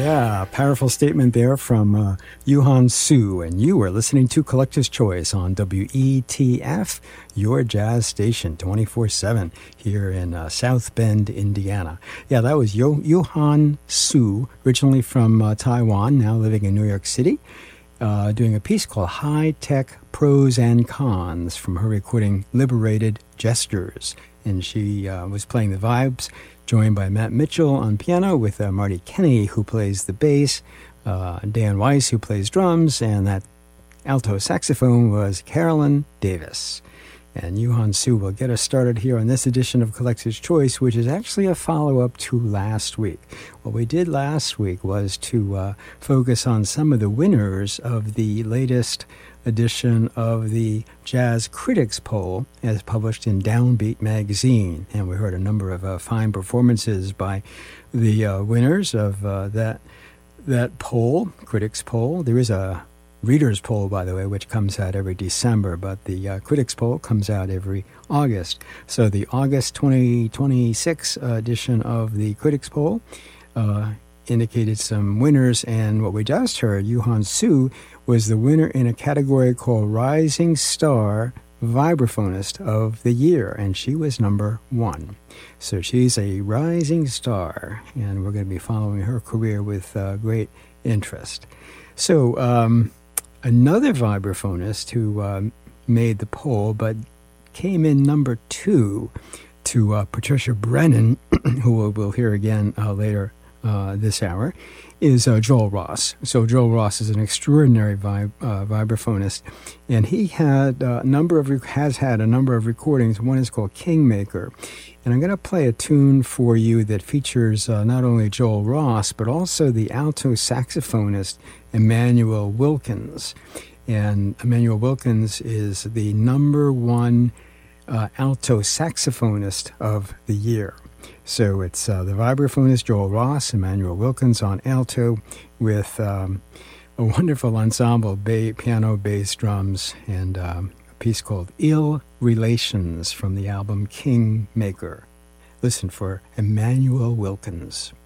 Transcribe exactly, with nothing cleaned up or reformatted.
Yeah, powerful statement there from uh, Yuhan Su, and you are listening to Collector's Choice on W E T F, your jazz station, twenty-four seven here in uh, South Bend, Indiana. Yeah, that was Yo- Yuhan Su, originally from uh, Taiwan, now living in New York City, uh, doing a piece called High Tech Pros and Cons from her recording Liberated Gestures. And she uh, was playing the vibes, joined by Matt Mitchell on piano with uh, Marty Kenny, who plays the bass, uh, Dan Weiss, who plays drums, and that alto saxophone was Carolyn Davis. And Yuhan Su will get us started here on this edition of Collector's Choice, which is actually a follow-up to last week. What we did last week was to uh, focus on some of the winners of the latest edition of the Jazz Critics Poll as published in Downbeat magazine. And we heard a number of uh, fine performances by the uh, winners of uh, that that poll, Critics Poll. There is a Readers Poll, by the way, which comes out every December, but the uh, Critics Poll comes out every August. So the August twenty twenty-six uh, edition of the Critics Poll uh, indicated some winners, and what we just heard, Yuhan Su, was the winner in a category called Rising Star Vibraphonist of the Year, and she was number one. So she's a rising star, and we're going to be following her career with uh, great interest. So um, another vibraphonist who um, made the poll but came in number two to uh, Patricia Brennan, who we'll, we'll hear again uh, later uh, this hour, is uh, Joel Ross. So Joel Ross is an extraordinary vib- uh, vibraphonist, and he had a number of rec- has had a number of recordings. One is called Kingmaker, and I'm going to play a tune for you that features uh, not only Joel Ross but also the alto saxophonist Emmanuel Wilkins. And Emmanuel Wilkins is the number one uh, alto saxophonist of the year. So it's uh, the vibraphonist Joel Ross, Emmanuel Wilkins on alto, with um, a wonderful ensemble, ba- piano, bass, drums, and um, a piece called Ill Relations from the album Kingmaker. Listen for Emmanuel Wilkins.